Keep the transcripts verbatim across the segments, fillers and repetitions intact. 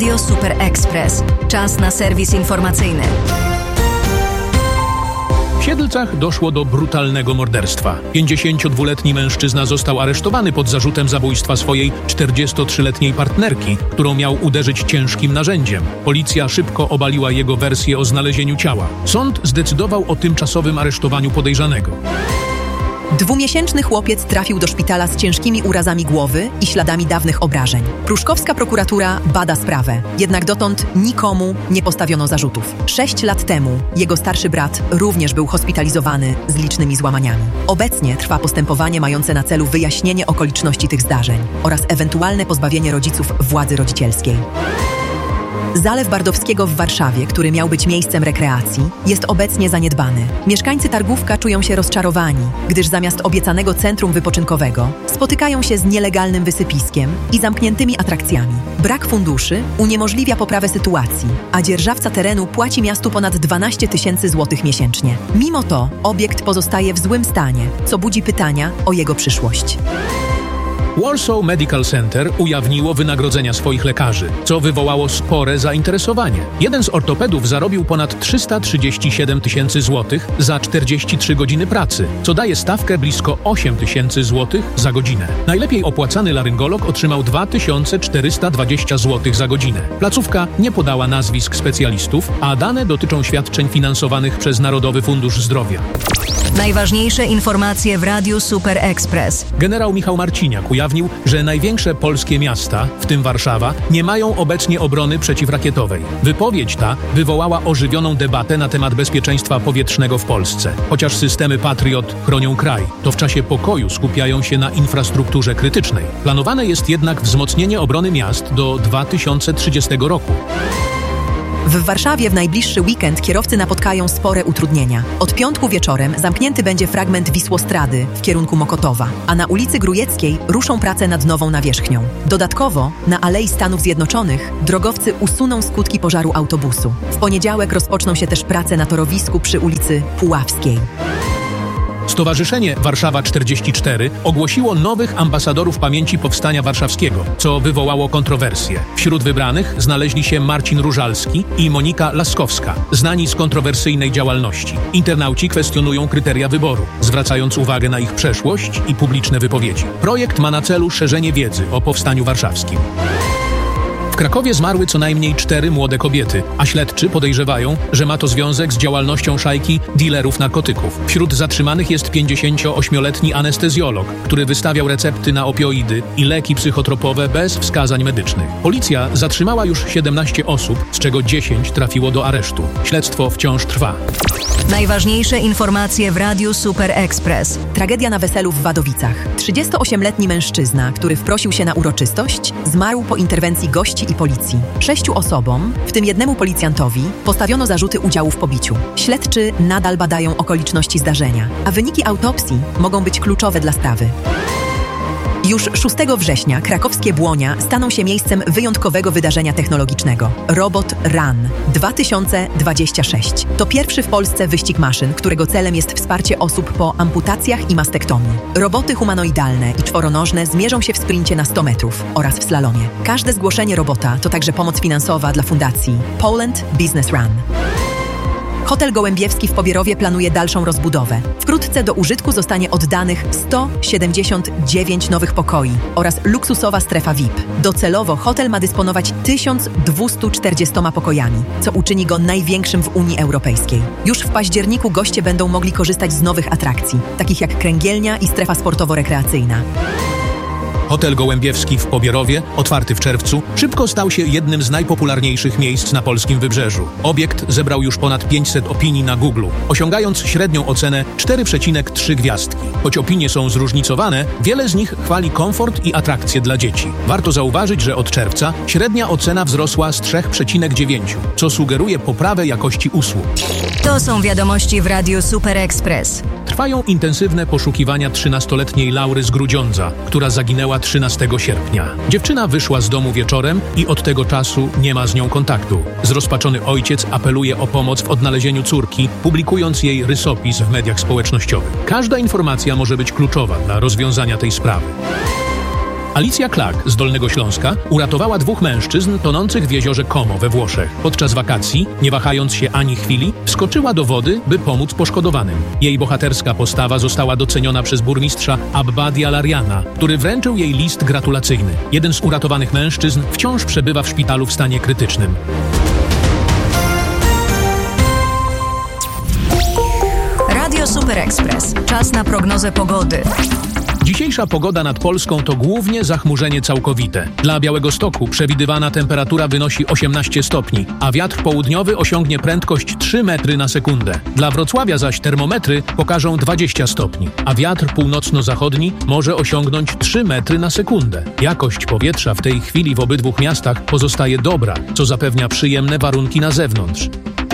Radio Super Express. Czas na serwis informacyjny. W Siedlcach doszło do brutalnego morderstwa. pięćdziesięciodwuletni mężczyzna został aresztowany pod zarzutem zabójstwa swojej czterdziestotrzyletniej partnerki, którą miał uderzyć ciężkim narzędziem. Policja szybko obaliła jego wersję o znalezieniu ciała. Sąd zdecydował o tymczasowym aresztowaniu podejrzanego. Dwumiesięczny chłopiec trafił do szpitala z ciężkimi urazami głowy i śladami dawnych obrażeń. Pruszkowska prokuratura bada sprawę, jednak dotąd nikomu nie postawiono zarzutów. Sześć lat temu jego starszy brat również był hospitalizowany z licznymi złamaniami. Obecnie trwa postępowanie mające na celu wyjaśnienie okoliczności tych zdarzeń oraz ewentualne pozbawienie rodziców władzy rodzicielskiej. Zalew Bardowskiego w Warszawie, który miał być miejscem rekreacji, jest obecnie zaniedbany. Mieszkańcy Targówka czują się rozczarowani, gdyż zamiast obiecanego centrum wypoczynkowego spotykają się z nielegalnym wysypiskiem i zamkniętymi atrakcjami. Brak funduszy uniemożliwia poprawę sytuacji, a dzierżawca terenu płaci miastu ponad dwanaście tysięcy złotych miesięcznie. Mimo to obiekt pozostaje w złym stanie, co budzi pytania o jego przyszłość. Warsaw Medical Center ujawniło wynagrodzenia swoich lekarzy, co wywołało spore zainteresowanie. Jeden z ortopedów zarobił ponad trzysta trzydzieści siedem tysięcy złotych za czterdzieści trzy godziny pracy, co daje stawkę blisko osiem tysięcy złotych za godzinę. Najlepiej opłacany laryngolog otrzymał dwa tysiące czterysta dwadzieścia złotych za godzinę. Placówka nie podała nazwisk specjalistów, a dane dotyczą świadczeń finansowanych przez Narodowy Fundusz Zdrowia. Najważniejsze informacje w Radiu Super Express. Generał Michał Marciniak ujawnił, że największe polskie miasta, w tym Warszawa, nie mają obecnie obrony przeciwrakietowej. Wypowiedź ta wywołała ożywioną debatę na temat bezpieczeństwa powietrznego w Polsce. Chociaż systemy Patriot chronią kraj, to w czasie pokoju skupiają się na infrastrukturze krytycznej. Planowane jest jednak wzmocnienie obrony miast do dwa tysiące trzydziestego roku. W Warszawie w najbliższy weekend kierowcy napotkają spore utrudnienia. Od piątku wieczorem zamknięty będzie fragment Wisłostrady w kierunku Mokotowa, a na ulicy Grujeckiej ruszą prace nad nową nawierzchnią. Dodatkowo na Alei Stanów Zjednoczonych drogowcy usuną skutki pożaru autobusu. W poniedziałek rozpoczną się też prace na torowisku przy ulicy Puławskiej. Stowarzyszenie Warszawa czterdzieści cztery ogłosiło nowych ambasadorów pamięci Powstania Warszawskiego, co wywołało kontrowersje. Wśród wybranych znaleźli się Marcin Różalski i Monika Laskowska, znani z kontrowersyjnej działalności. Internauci kwestionują kryteria wyboru, zwracając uwagę na ich przeszłość i publiczne wypowiedzi. Projekt ma na celu szerzenie wiedzy o Powstaniu Warszawskim. W Krakowie zmarły co najmniej cztery młode kobiety, a śledczy podejrzewają, że ma to związek z działalnością szajki dealerów narkotyków. Wśród zatrzymanych jest pięćdziesięcioośmioletni anestezjolog, który wystawiał recepty na opioidy i leki psychotropowe bez wskazań medycznych. Policja zatrzymała już siedemnaście osób, z czego dziesięć trafiło do aresztu. Śledztwo wciąż trwa. Najważniejsze informacje w Radiu Super Express. Tragedia na weselu w Wadowicach. trzydziestoośmioletni mężczyzna, który wprosił się na uroczystość, zmarł po interwencji gości i policji. Sześciu osobom, w tym jednemu policjantowi, postawiono zarzuty udziału w pobiciu. Śledczy nadal badają okoliczności zdarzenia, a wyniki autopsji mogą być kluczowe dla sprawy. Już szóstego września krakowskie Błonia staną się miejscem wyjątkowego wydarzenia technologicznego. Robot Run dwa tysiące dwudziesty szósty. To pierwszy w Polsce wyścig maszyn, którego celem jest wsparcie osób po amputacjach i mastektomii. Roboty humanoidalne i czworonożne zmierzą się w sprincie na sto metrów oraz w slalomie. Każde zgłoszenie robota to także pomoc finansowa dla fundacji Poland Business Run. Hotel Gołębiewski w Pobierowie planuje dalszą rozbudowę. Wkrótce do użytku zostanie oddanych sto siedemdziesiąt dziewięć nowych pokoi oraz luksusowa strefa V I P. Docelowo hotel ma dysponować tysiąc dwieście czterdziestoma pokojami, co uczyni go największym w Unii Europejskiej. Już w październiku goście będą mogli korzystać z nowych atrakcji, takich jak kręgielnia i strefa sportowo-rekreacyjna. Hotel Gołębiewski w Pobierowie, otwarty w czerwcu, szybko stał się jednym z najpopularniejszych miejsc na polskim wybrzeżu. Obiekt zebrał już ponad pięćset opinii na Google, osiągając średnią ocenę cztery przecinek trzy gwiazdki. Choć opinie są zróżnicowane, wiele z nich chwali komfort i atrakcje dla dzieci. Warto zauważyć, że od czerwca średnia ocena wzrosła z trzy przecinek dziewięć, co sugeruje poprawę jakości usług. To są wiadomości w Radiu Super Express. Trwają intensywne poszukiwania trzynastoletniej Laury z Grudziądza, która zaginęła trzynastego sierpnia. Dziewczyna wyszła z domu wieczorem i od tego czasu nie ma z nią kontaktu. Zrozpaczony ojciec apeluje o pomoc w odnalezieniu córki, publikując jej rysopis w mediach społecznościowych. Każda informacja może być kluczowa dla rozwiązania tej sprawy. Alicja Klak z Dolnego Śląska uratowała dwóch mężczyzn tonących w jeziorze Como we Włoszech. Podczas wakacji, nie wahając się ani chwili, wskoczyła do wody, by pomóc poszkodowanym. Jej bohaterska postawa została doceniona przez burmistrza Abbadia Lariana, który wręczył jej list gratulacyjny. Jeden z uratowanych mężczyzn wciąż przebywa w szpitalu w stanie krytycznym. Radio Super Express. Czas na prognozę pogody. Dzisiejsza pogoda nad Polską to głównie zachmurzenie całkowite. Dla Białegostoku przewidywana temperatura wynosi osiemnaście stopni, a wiatr południowy osiągnie prędkość trzy metry na sekundę. Dla Wrocławia zaś termometry pokażą dwadzieścia stopni, a wiatr północno-zachodni może osiągnąć trzy metry na sekundę. Jakość powietrza w tej chwili w obydwu miastach pozostaje dobra, co zapewnia przyjemne warunki na zewnątrz.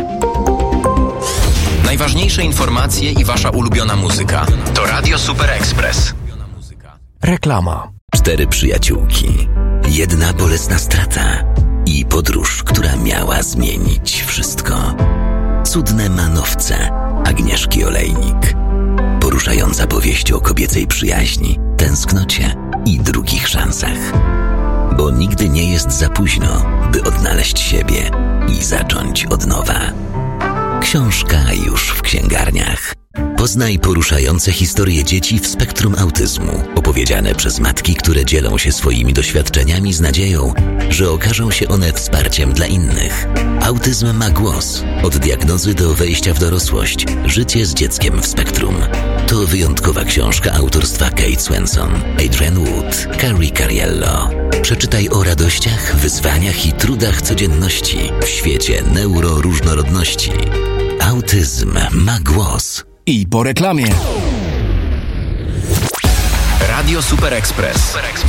Najważniejsze informacje i wasza ulubiona muzyka to Radio Super Express. Reklama. Cztery przyjaciółki, jedna bolesna strata i podróż, która miała zmienić wszystko. Cudne manowce Agnieszki Olejnik. Poruszająca powieść o kobiecej przyjaźni, tęsknocie i drugich szansach. Bo nigdy nie jest za późno, by odnaleźć siebie i zacząć od nowa. Książka już w księgarniach. Poznaj poruszające historie dzieci w spektrum autyzmu, opowiedziane przez matki, które dzielą się swoimi doświadczeniami z nadzieją, że okażą się one wsparciem dla innych. Autyzm ma głos. Od diagnozy do wejścia w dorosłość. Życie z dzieckiem w spektrum. To wyjątkowa książka autorstwa Kate Swenson, Adrian Wood, Carrie Cariello. Przeczytaj o radościach, wyzwaniach i trudach codzienności w świecie neuroróżnorodności. Autyzm ma głos. I po reklamie. Radio Super Express.